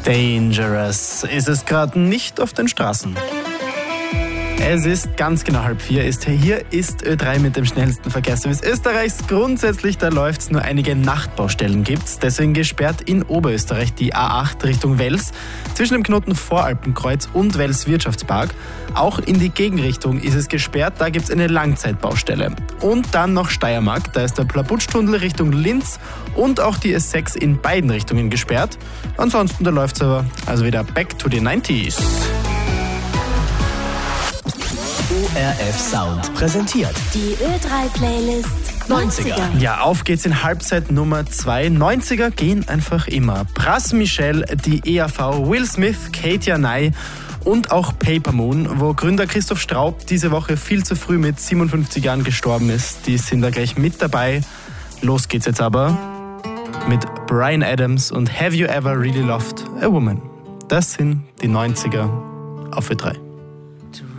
Dangerous ist es gerade nicht auf den Straßen. Es ist ganz genau 3:30. Hier ist Ö3 mit dem schnellsten Verkehrsservice Österreichs. Grundsätzlich, da läuft's, nur einige Nachtbaustellen gibt's. Deswegen gesperrt in Oberösterreich die A8 Richtung Wels, zwischen dem Knoten Voralpenkreuz und Wels Wirtschaftspark. Auch in die Gegenrichtung ist es gesperrt, da gibt's eine Langzeitbaustelle. Und dann noch Steiermark, da ist der Plabutsch-Tunnel Richtung Linz und auch die S6 in beiden Richtungen gesperrt. Ansonsten, da läuft's aber also wieder back to the 90s. ORF Sound präsentiert Die Ö3-Playlist 90er. Ja, auf geht's in Halbzeit Nummer 2. 90er gehen einfach immer. Pras Michel, die EAV, Will Smith, Katia Ney und auch Paper Moon, wo Gründer Christoph Straub diese Woche viel zu früh mit 57 Jahren gestorben ist. Die sind da gleich mit dabei. Los geht's jetzt aber mit Bryan Adams und Have You Ever Really Loved a Woman? Das sind die 90er auf Ö3.